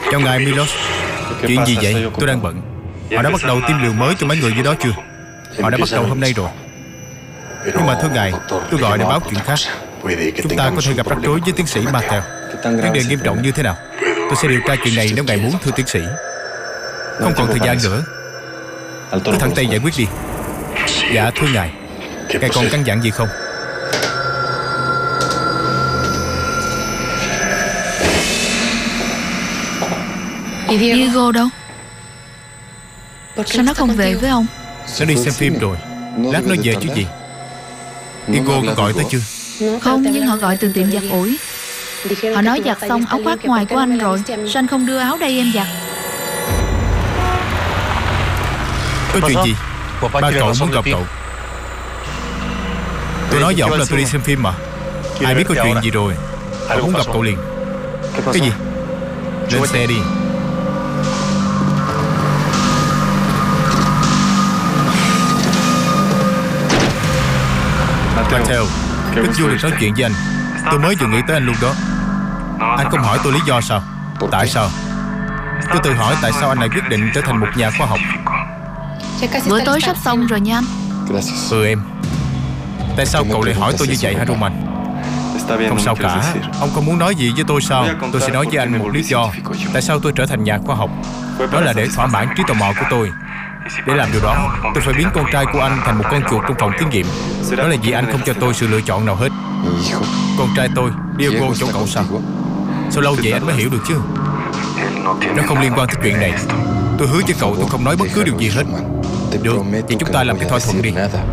Chào ngài Milos. Chuyện gì vậy? Tôi đang bận. Họ đã bắt đầu tiêm liều mới cho mấy người dưới đó chưa? Họ đã bắt đầu hôm nay rồi. Nhưng mà thưa ngài, tôi gọi để báo chuyện khác. Chúng ta có thể gặp rắc rối với tiến sĩ Martel. Vấn đề nghiêm trọng như thế nào? Tôi sẽ điều tra chuyện này nếu ngài muốn, thưa tiến sĩ. Không còn thời gian nữa, cứ thẳng tay giải quyết đi. Dạ thưa ngài. Ngài còn căn dặn gì không? Diego đâu? Sao nó không về với ông? Nó đi xem phim rồi. Lát nó về chứ gì. Diego có gọi tới chưa? Không, nhưng họ gọi từ tiệm giặt ủi. Họ nói giặt xong áo khoác ngoài của anh rồi. Sao anh không đưa áo đây em giặt? Có chuyện gì? Ba cậu muốn gặp cậu. Tôi nói với ổng là tôi đi xem phim mà. Ai biết có chuyện gì rồi. Họ muốn gặp cậu liền. Cái gì? Lên xe đi. Martel, rất vui được nói chuyện với anh. Tôi mới vừa nghĩ tới anh luôn đó. Anh không hỏi tôi lý do sao? Tại sao? Tôi tự hỏi tại sao anh lại quyết định trở thành một nhà khoa học. Bữa tối sắp xong rồi nha anh. Em. Tại sao cậu lại hỏi tôi như vậy hả Roman? Không sao cả. Ông không muốn nói gì với tôi sao? Tôi sẽ nói với anh một lý do tại sao tôi trở thành nhà khoa học. Đó là để thỏa mãn trí tò mò của tôi. Để làm điều đó, tôi phải biến con trai của anh thành một con chuột trong phòng thí nghiệm. Đó là vì anh không cho tôi sự lựa chọn nào hết. Con trai tôi, Diego chỗ cậu sao? Sao lâu vậy anh mới hiểu được chứ? Nó không liên quan tới chuyện này. Tôi hứa với cậu tôi không nói bất cứ điều gì hết. Được, vậy chúng ta làm cái thỏa thuận đi.